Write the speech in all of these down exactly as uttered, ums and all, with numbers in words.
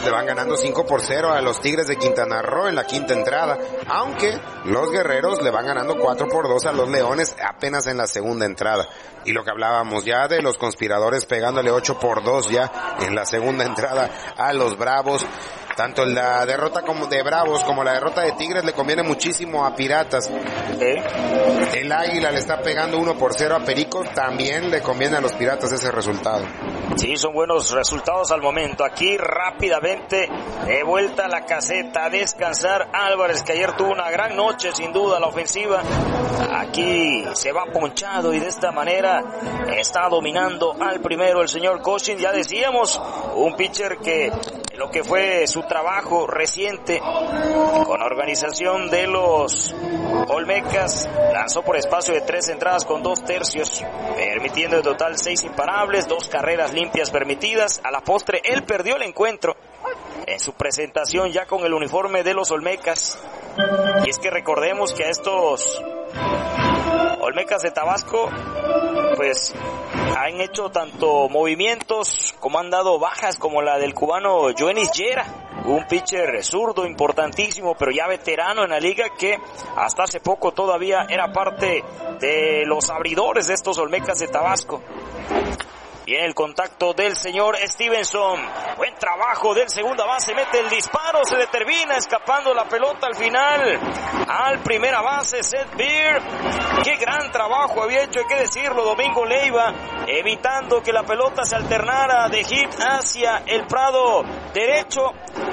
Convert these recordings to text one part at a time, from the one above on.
le van ganando cinco por cero a los Tigres de Quintana Roo en la quinta entrada, aunque los Guerreros le van ganando cuatro por dos a los Leones apenas en la segunda entrada. Y lo que hablábamos ya de los conspiradores pegándole ocho por dos ya en la segunda entrada a los Bravos. Tanto la derrota como de Bravos como la derrota de Tigres le conviene muchísimo a Piratas. ¿Eh? El Águila le está pegando uno por cero a Pericos, también le conviene a los Piratas ese resultado. Sí, son buenos resultados al momento. Aquí rápidamente de vuelta a la caseta a descansar Álvarez, que ayer tuvo una gran noche sin duda la ofensiva. Aquí se va ponchado y de esta manera está dominando al primero el señor Cochin. Ya decíamos, un pitcher que lo que fue su trabajo reciente con organización de los Olmecas, lanzó por espacio de tres entradas con dos tercios, permitiendo en total seis imparables, dos carreras limpias permitidas. A la postre él perdió el encuentro en su presentación ya con el uniforme de los Olmecas. Y es que recordemos que a estos Olmecas de Tabasco pues han hecho tanto movimientos como han dado bajas, como la del cubano Joenis Llera, un pitcher zurdo importantísimo, pero ya veterano en la liga, que hasta hace poco todavía era parte de los abridores de estos Olmecas de Tabasco. Viene el contacto del señor Stevenson. Buen trabajo del segunda base. Mete el disparo. Se le termina escapando la pelota al final. Al primera base, Seth Beer. Qué gran trabajo había hecho, hay que decirlo, Domingo Leiva, evitando que la pelota se alternara de hit hacia el prado derecho.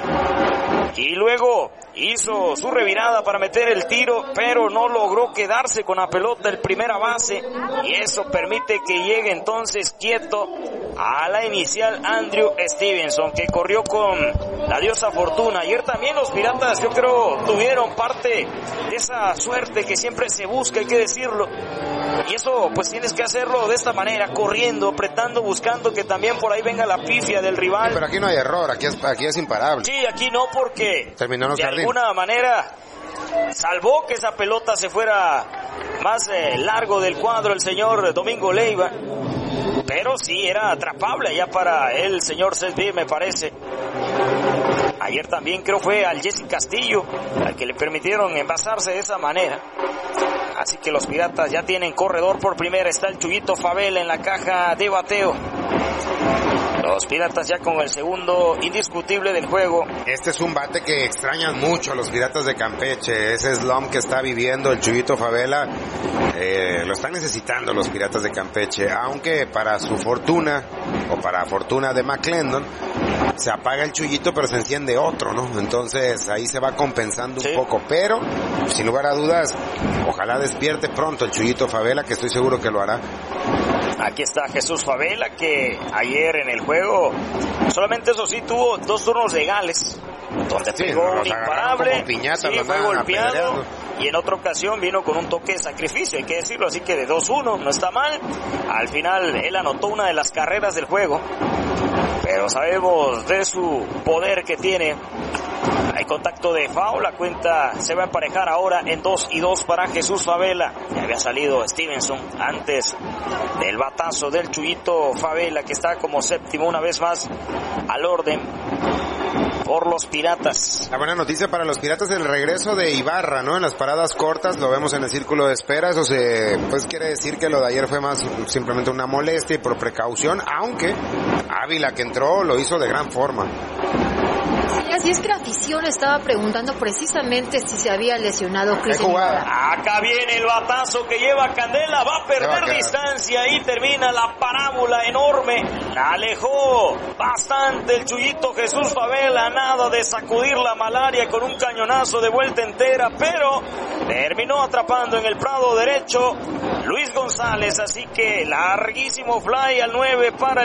Y luego hizo su revirada para meter el tiro, pero no logró quedarse con la pelota el primera base, y eso permite que llegue entonces quieto a la inicial Andrew Stevenson, que corrió con la diosa fortuna. Ayer también los Piratas, yo creo, tuvieron parte de esa suerte que siempre se busca, hay que decirlo, y eso pues tienes que hacerlo de esta manera, corriendo, apretando, buscando que también por ahí venga la pifia del rival. Pero aquí no hay error, aquí es, aquí es imparable. Sí, aquí no, porque terminó de jardín. Alguna manera salvó que esa pelota se fuera más eh, largo del cuadro el señor Domingo Leiva, pero sí era atrapable ya para el señor Seth Beer, me parece. Ayer también creo fue al Jesse Castillo al que le permitieron envasarse de esa manera. Así que los Piratas ya tienen corredor por primera. Está el Chuyito Favela en la caja de bateo. Los Piratas ya con el segundo indiscutible del juego. Este es un bate que extrañan mucho a los Piratas de Campeche. Ese slump que está viviendo el Chuyito Favela, eh, lo están necesitando los Piratas de Campeche. Aunque para su fortuna, o para fortuna de McClendon, se apaga el Chuyito pero se enciende otro, ¿no? Entonces ahí se va compensando un sí. poco. Pero, sin lugar a dudas, ojalá despierte pronto el Chuyito Favela, que estoy seguro que lo hará. Aquí está Jesús Favela, que ayer en el juego, solamente eso sí, tuvo dos turnos legales, donde sí, pegó un imparable, piñata, sí, fue golpeado, apedreado. Y en otra ocasión vino con un toque de sacrificio, hay que decirlo, así que de dos uno, no está mal. Al final él anotó una de las carreras del juego, pero sabemos de su poder que tiene. Hay contacto de foul, la cuenta se va a emparejar ahora en dos y dos para Jesús Favela. Ya había salido Stevenson antes del batazo del Chuyito Favela, que está como séptimo una vez más al orden por los Piratas. La buena noticia para los Piratas es el regreso de Ibarra, ¿no? En las paradas cortas, lo vemos en el círculo de espera. Eso se, pues quiere decir que lo de ayer fue más simplemente una molestia y por precaución, aunque Ávila, que entró, lo hizo de gran forma. Así es que la afición estaba preguntando precisamente si se había lesionado Cristian Ibarra. Acá viene el batazo que lleva Candela, va a perder va a distancia y termina la parábola enorme. La alejó bastante el Chuyito Jesús Favela, nada de sacudir la malaria con un cañonazo de vuelta entera, pero terminó atrapando en el prado derecho Luis González, así que larguísimo fly al nueve para